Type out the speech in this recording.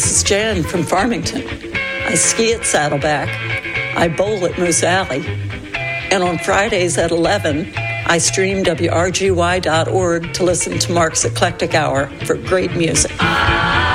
this is Jan from Farmington. I ski at Saddleback. I bowl at Moose Alley. And on Fridays at 11, I stream WRGY.org to listen to Mark's Eclectic Hour for great music.